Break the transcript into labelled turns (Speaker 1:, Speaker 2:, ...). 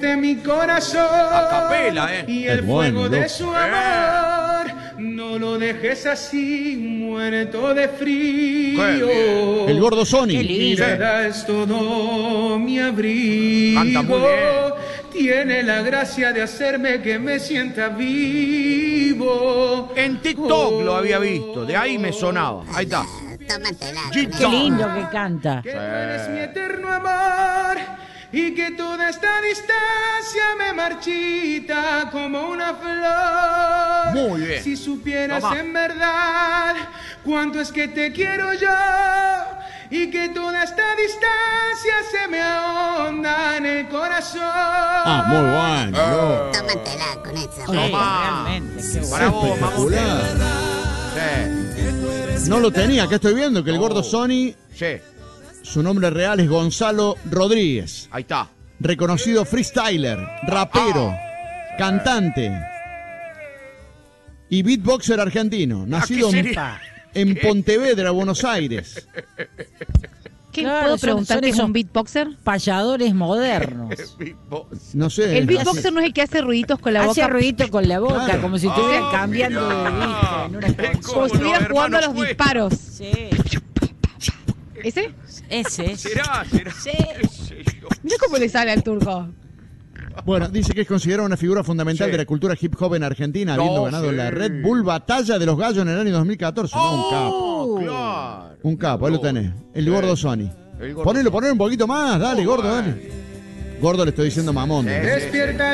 Speaker 1: de mi corazón
Speaker 2: A capela,
Speaker 1: y el fuego de su amor, no lo dejes así, muerto de frío.
Speaker 3: El gordo Sony.
Speaker 1: Mi vida es todo mi abrigo.
Speaker 2: Canta muy bien.
Speaker 1: Tiene la gracia de hacerme que me sienta vivo.
Speaker 2: En TikTok lo había visto, de ahí me sonaba. Ahí está.
Speaker 4: Tómatela.
Speaker 5: Qué lindo que canta.
Speaker 1: Que tú eres mi eterno amor y que toda esta distancia me marchita como una flor.
Speaker 2: Muy bien.
Speaker 1: Si supieras
Speaker 2: Toma.
Speaker 1: en verdad cuánto es que te quiero yo y que toda esta distancia se me ahonda en el corazón.
Speaker 3: Ah, muy bueno.
Speaker 4: Tómatela con eso.
Speaker 2: Tomá.
Speaker 5: Realmente, qué bueno.
Speaker 2: Para vos, mamón.
Speaker 3: Espectacular.
Speaker 2: Sí,
Speaker 3: No lo tenía, acá estoy viendo que el gordo Sony,
Speaker 2: sí.
Speaker 3: su nombre real es Gonzalo Rodríguez.
Speaker 2: Ahí está.
Speaker 3: Reconocido freestyler, rapero, cantante y beatboxer argentino. Nacido
Speaker 2: ¿qué sería?
Speaker 3: en Pontevedra, Buenos Aires.
Speaker 6: ¿Qué
Speaker 5: Claro,
Speaker 6: puedo
Speaker 5: son
Speaker 6: preguntar qué es
Speaker 5: esos
Speaker 6: un beatboxer?
Speaker 5: Payadores modernos.
Speaker 3: No sé.
Speaker 6: El beatboxer no es el que hace ruiditos con la
Speaker 5: Hace
Speaker 6: boca.
Speaker 5: ruidito con la boca,
Speaker 3: Claro.
Speaker 5: como si estuviera
Speaker 2: Ah,
Speaker 5: cambiando
Speaker 2: mirá.
Speaker 5: de disco en una
Speaker 2: Es
Speaker 5: consola.
Speaker 6: Como si estuviera
Speaker 2: los
Speaker 6: jugando a los
Speaker 2: hermanos
Speaker 6: disparos.
Speaker 5: Sí,
Speaker 6: ¿Ese?
Speaker 5: ese es.
Speaker 2: ¿Será?
Speaker 5: Sí.
Speaker 2: ¿Qué sé yo?
Speaker 6: Mira cómo le sale al turco.
Speaker 3: Bueno, dice que es considerado una figura fundamental
Speaker 2: Sí.
Speaker 3: de la cultura hip hop en Argentina, habiendo
Speaker 2: No,
Speaker 3: ganado
Speaker 2: sí.
Speaker 3: la Red Bull Batalla de los Gallos en el año 2014. No, un capo.
Speaker 2: Oh, claro.
Speaker 3: Un capo, ahí lo tenés. El gordo Sony.
Speaker 2: El gordo
Speaker 3: Ponelo un poquito más, dale, gordo, dale. Gordo le estoy diciendo mamón.
Speaker 2: Sí.
Speaker 1: Despierta